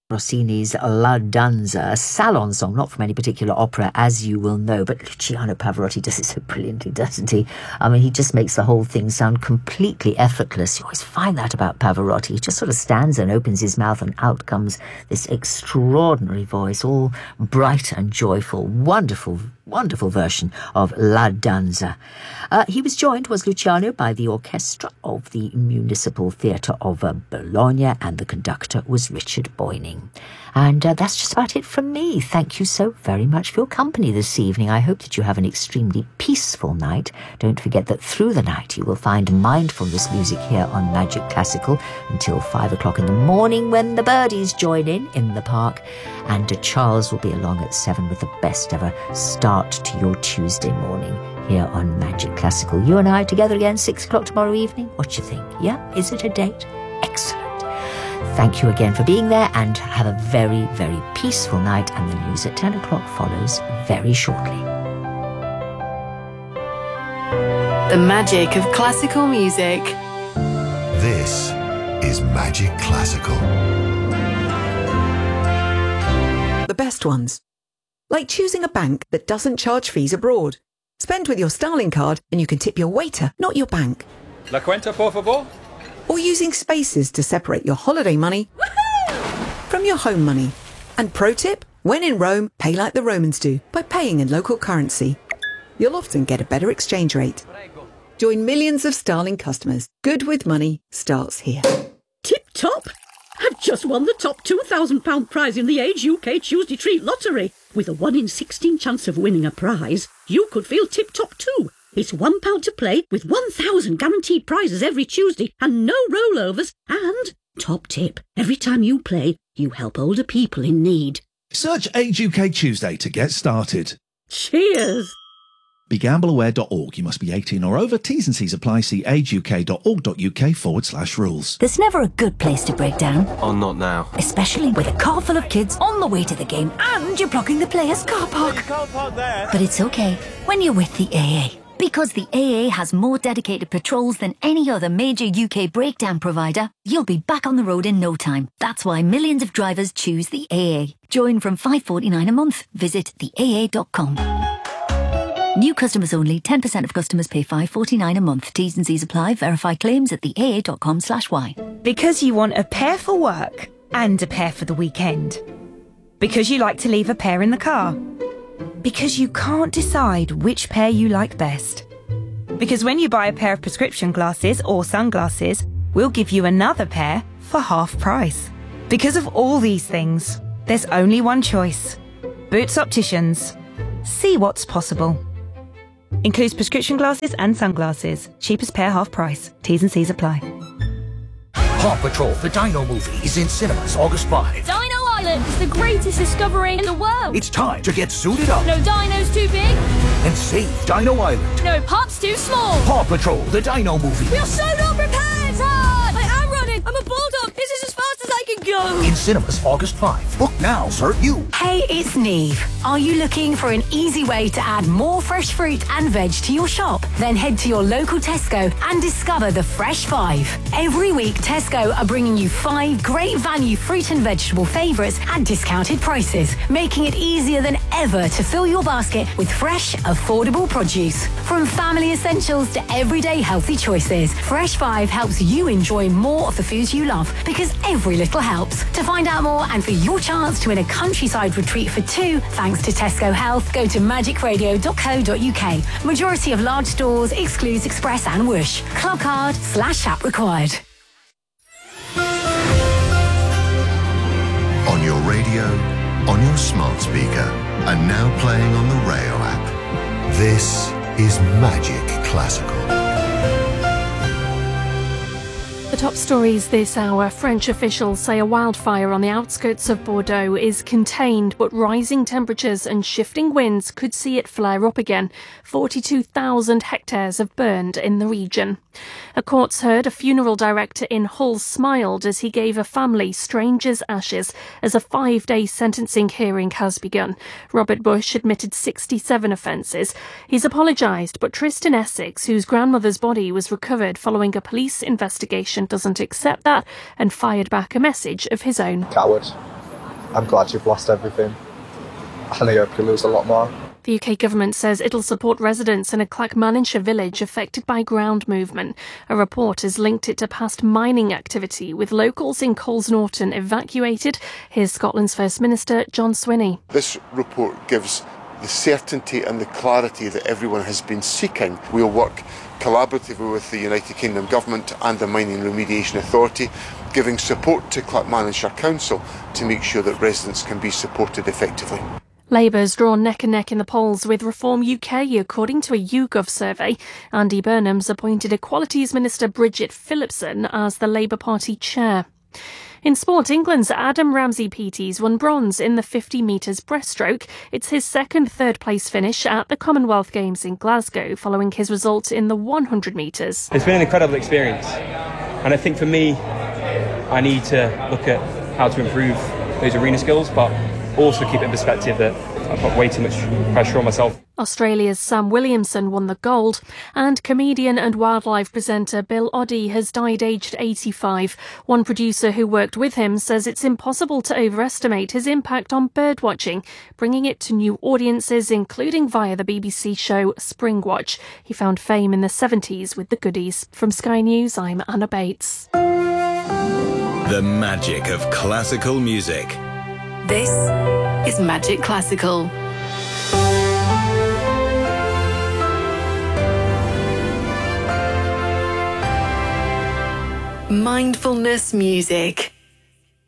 Rossini's La Danza, a salon song, not from any particular opera, as you will know, but Luciano Pavarotti does it so brilliantly, doesn't he? I mean, he just makes the whole thing sound completely effortless. You always find that about Pavarotti. He just sort of stands and opens his mouth and out comes this extraordinary voice, all bright and joyful. Wonderful, wonderful version of La Danza. He was joined, was Luciano, by the orchestra of the Municipal Theatre of Bologna, and the conductor was Richard Boyning. And that's just about it from me. Thank you so very much for your company this evening. I hope that you have an extremely peaceful night. Don't forget that through the night you will find mindfulness music here on Magic Classical until 5 o'clock in the morning, when the birdies join in the park. And Charles will be along at 7 with the best ever start to your Tuesday morning here on Magic Classical. You and I together again 6 o'clock tomorrow evening. What do you think? Yeah? Is it a date? Excellent. Thank you again for being there, and have a very, very peaceful night. And the news at 10 o'clock follows very shortly. The magic of classical music. This is Magic Classical. The best ones. Like choosing a bank that doesn't charge fees abroad. Spend with your Starling card and you can tip your waiter, not your bank. La cuenta, por favor? Or using spaces to separate your holiday money from your home money. And pro tip, when in Rome, pay like the Romans do, by paying in local currency. You'll often get a better exchange rate. Join millions of Starling customers. Good with money starts here. Tip top! I've just won the top £2,000 prize in the Age UK Tuesday Treat Lottery. With a 1 in 16 chance of winning a prize, you could feel tip top too. It's £1 to play with 1,000 guaranteed prizes every Tuesday and no rollovers. And, top tip, every time you play, you help older people in need. Search Age UK Tuesday to get started. Cheers! BeGambleAware.org. You must be 18 or over. T's and C's apply. See ageuk.org.uk/rules. There's never a good place to break down. Oh, not now. Especially with a car full of kids on the way to the game and you're blocking the players' car park. You can't park there. But it's okay when you're with the AA. Because the AA has more dedicated patrols than any other major UK breakdown provider, you'll be back on the road in no time. That's why millions of drivers choose the AA. Join from $5.49 a month. Visit theaa.com. New customers only. 10% of customers pay $5.49 a month. T's and C's apply. Verify claims at theaa.com/y. Because you want a pair for work and a pair for the weekend. Because you like to leave a pair in the car. Because you can't decide which pair you like best. Because when you buy a pair of prescription glasses or sunglasses, we'll give you another pair for half price. Because of all these things, there's only one choice. Boots Opticians. See what's possible. Includes prescription glasses and sunglasses. Cheapest pair half price. T's and C's apply. Paw Patrol, the Dino movie, is in cinemas August 5. Dino Island is the greatest discovery in the world. It's time to get suited up. No dino's too big. And save Dino Island. No pup's too small. Paw Patrol, the Dino movie. We are so not prepared. Run! I am running. I'm a bulldog. This is as fast as I can go. In cinemas August 5. Book now, sir. You. Hey, it's Neve. Are you looking for an easy way to add more fresh fruit and veg to your shop? Then head to your local Tesco and discover the Fresh 5. Every week, Tesco are bringing you 5 great value fruit and vegetable favourites at discounted prices, making it easier than ever to fill your basket with fresh, affordable produce. From family essentials to everyday healthy choices, Fresh 5 helps you enjoy more of the foods you love, because every little helps. To find out more and for your chance to win a countryside retreat for 2, thanks to Tesco Health, go to magicradio.co.uk. Majority of large stores excludes Express and Whoosh. Club card /app required. On your radio, on your smart speaker, and now playing on the Rayo app. This is Magic Classical. The top stories this hour. French officials say a wildfire on the outskirts of Bordeaux is contained, but rising temperatures and shifting winds could see it flare up again. 42,000 hectares have burned in the region. A court's heard a funeral director in Hull smiled as he gave a family stranger's ashes as a 5-day sentencing hearing has begun. Robert Bush admitted 67 offences. He's apologised, but Tristan Essex, whose grandmother's body was recovered following a police investigation, doesn't accept that and fired back a message of his own. Coward. I'm glad you've lost everything. And I hope you lose a lot more. The UK government says it'll support residents in a Clackmannanshire village affected by ground movement. A report has linked it to past mining activity, with locals in Coles Norton evacuated. Here's Scotland's First Minister, John Swinney. This report gives the certainty and the clarity that everyone has been seeking. We'll work collaboratively with the United Kingdom Government and the Mining Remediation Authority, giving support to Clackmannanshire Council to make sure that residents can be supported effectively. Labour's drawn neck and neck in the polls with Reform UK, according to a YouGov survey. Andy Burnham's appointed Equalities Minister Bridget Phillipson as the Labour Party chair. In sport, England's Adam Ramsey-Petties won bronze in the 50 metres breaststroke. It's his second third-place finish at the Commonwealth Games in Glasgow, following his result in the 100 metres. It's been an incredible experience, and I think for me, I need to look at how to improve those arena skills, but also keep in perspective that I've got way too much pressure on myself. Australia's Sam Williamson won the gold, and comedian and wildlife presenter Bill Oddie has died aged 85. One producer who worked with him says it's impossible to overestimate his impact on birdwatching, bringing it to new audiences, including via the BBC show Springwatch. He found fame in the 70s with The Goodies. From Sky News, I'm Anna Bates. The magic of classical music. This is Magic Classical. Mindfulness music.